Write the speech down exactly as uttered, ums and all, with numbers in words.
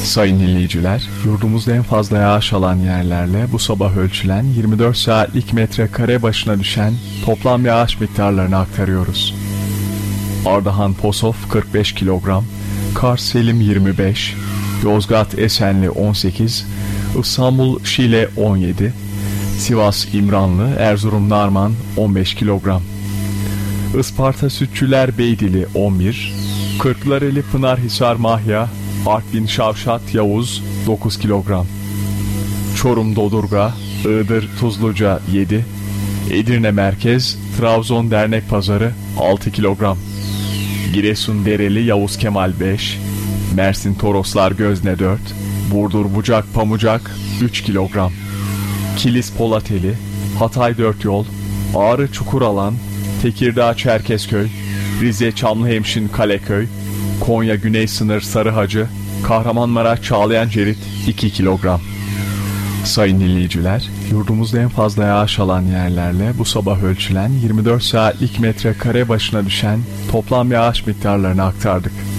Sayın dinleyiciler, yurdumuzda en fazla yağış alan yerlerle bu sabah ölçülen yirmi dört saatlik metrekare başına düşen toplam yağış miktarlarını aktarıyoruz. Ardahan Posof kırk beş kilogram, Kars Selim yirmi beş, Yozgat Esenli on sekiz, İstanbul Şile on yedi, Sivas İmranlı Erzurum Narman on beş kilogram, Isparta Sütçüler Beydili on bir, Kırklareli Pınarhisar Mahya, Artvin Şavşat Yavuz dokuz kilogram, Çorum Dodurga, Iğdır Tuzluca yedi, Edirne Merkez, Trabzon Dernek Pazarı altı kilogram, Giresun Dereli Yavuz Kemal beş, Mersin Toroslar Gözne dört, Burdur Bucak Pamucak üç kilogram, Kilis Polateli, Hatay dört Yol, Ağrı Çukuralan, Tekirdağ Çerkezköy, Rize Çamlıhemşin Kaleköy, Konya Güney Sınır Sarıhacı, Kahramanmaraş Çağlayancerit iki kilogram. Sayın dinleyiciler, yurdumuzda en fazla yağış alan yerlerle bu sabah ölçülen yirmi dört saatlik metrekare başına düşen toplam yağış miktarlarını aktardık.